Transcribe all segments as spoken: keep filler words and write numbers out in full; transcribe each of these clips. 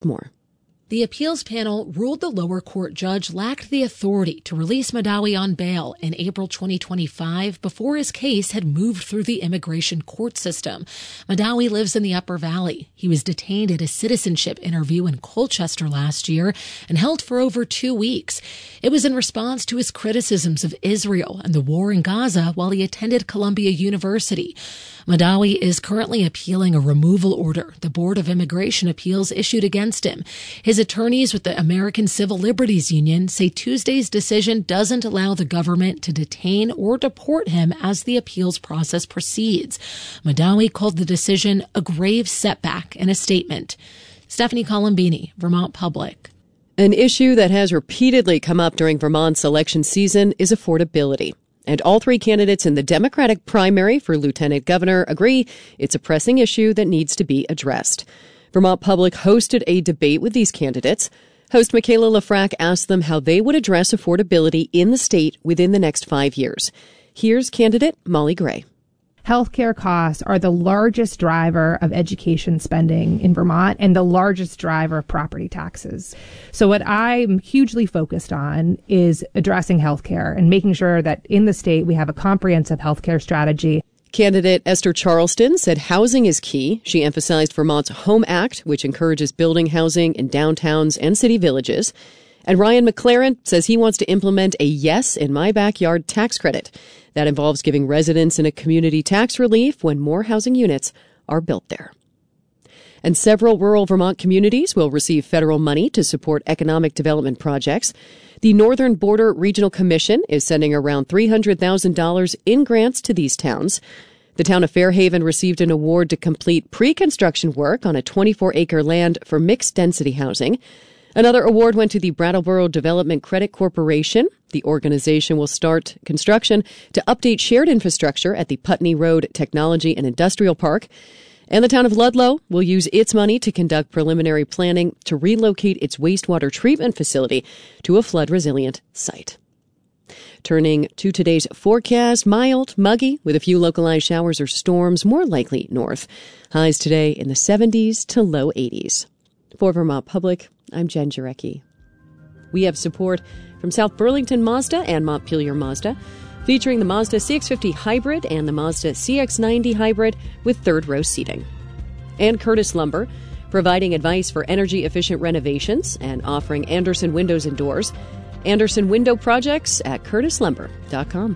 More. The appeals panel ruled the lower court judge lacked the authority to release Madawi on bail in April twenty twenty-five before his case had moved through the immigration court system. Madawi lives in the Upper Valley. He was detained at a citizenship interview in Colchester last year and held for over two weeks. It was in response to his criticisms of Israel and the war in Gaza while he attended Columbia University. Madawi is currently appealing a removal order the Board of Immigration Appeals issued against him. His attorneys with the American Civil Liberties Union say Tuesday's decision doesn't allow the government to detain or deport him as the appeals process proceeds. Madawi called the decision a grave setback in a statement. Stephanie Colombini, Vermont Public. An issue that has repeatedly come up during Vermont's election season is affordability. And all three candidates in the Democratic primary for lieutenant governor agree it's a pressing issue that needs to be addressed. Vermont Public hosted a debate with these candidates. Host Michaela Lafrac asked them how they would address affordability in the state within the next five years. Here's candidate Molly Gray. Healthcare costs are the largest driver of education spending in Vermont and the largest driver of property taxes. So what I'm hugely focused on is addressing healthcare and making sure that in the state we have a comprehensive healthcare strategy. Candidate Esther Charleston said housing is key. She emphasized Vermont's HOME Act, which encourages building housing in downtowns and city villages. And Ryan McLaren says he wants to implement a Yes in My Backyard tax credit. That involves giving residents in a community tax relief when more housing units are built there. And several rural Vermont communities will receive federal money to support economic development projects. The Northern Border Regional Commission is sending around three hundred thousand dollars in grants to these towns. The town of Fairhaven received an award to complete pre-construction work on a twenty-four acre land for mixed-density housing. Another award went to the Brattleboro Development Credit Corporation. The organization will start construction to update shared infrastructure at the Putney Road Technology and Industrial Park. And the town of Ludlow will use its money to conduct preliminary planning to relocate its wastewater treatment facility to a flood-resilient site. Turning to today's forecast, mild, muggy, with a few localized showers or storms, more likely north. Highs today in the seventies to low eighties. For Vermont Public, I'm Jen Jarecki. We have support from South Burlington Mazda and Montpelier Mazda, featuring the Mazda C X fifty Hybrid and the Mazda C X ninety Hybrid with third-row seating. And Curtis Lumber, providing advice for energy-efficient renovations and offering Anderson windows and doors. Anderson Window Projects at curtis lumber dot com.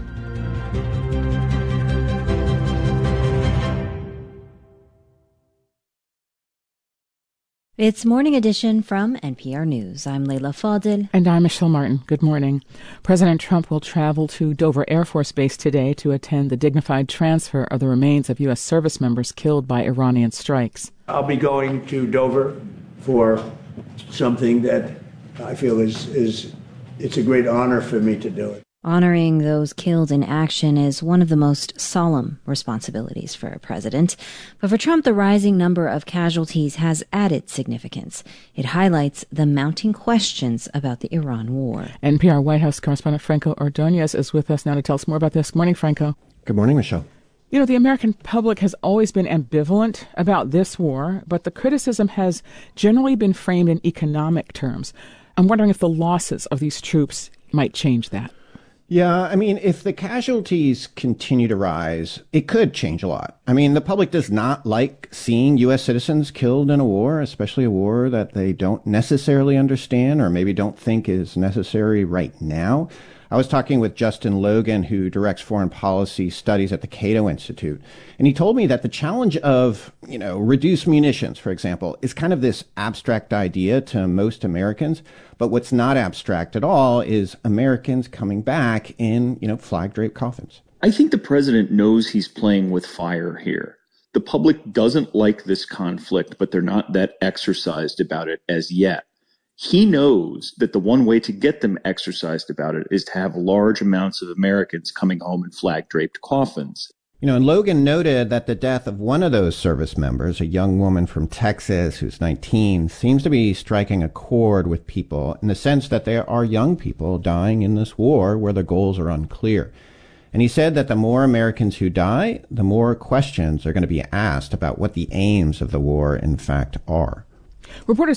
It's Morning Edition from N P R News. I'm Leila Fadil. And I'm Michelle Martin. Good morning. President Trump will travel to Dover Air Force Base today to attend the dignified transfer of the remains of U S service members killed by Iranian strikes. I'll be going to Dover for something that I feel is, is it's a great honor for me to do it. Honoring those killed in action is one of the most solemn responsibilities for a president. But for Trump, the rising number of casualties has added significance. It highlights the mounting questions about the Iran war. N P R White House correspondent Franco Ordonez is with us now to tell us more about this. Good morning, Franco. Good morning, Michelle. You know, the American public has always been ambivalent about this war, but the criticism has generally been framed in economic terms. I'm wondering if the losses of these troops might change that. Yeah, I mean, if the casualties continue to rise, it could change a lot. I mean, the public does not like seeing U S citizens killed in a war, especially a war that they don't necessarily understand or maybe don't think is necessary right now. I was talking with Justin Logan, who directs foreign policy studies at the Cato Institute, and he told me that the challenge of, you know, reduced munitions, for example, is kind of this abstract idea to most Americans. But what's not abstract at all is Americans coming back in, you know, flag-draped coffins. I think the president knows he's playing with fire here. The public doesn't like this conflict, but they're not that exercised about it as yet. He knows that the one way to get them exercised about it is to have large amounts of Americans coming home in flag-draped coffins. You know, and Logan noted that the death of one of those service members, a young woman from Texas who's nineteen, seems to be striking a chord with people in the sense that there are young people dying in this war where their goals are unclear. And he said that the more Americans who die, the more questions are going to be asked about what the aims of the war, in fact, are. Reporters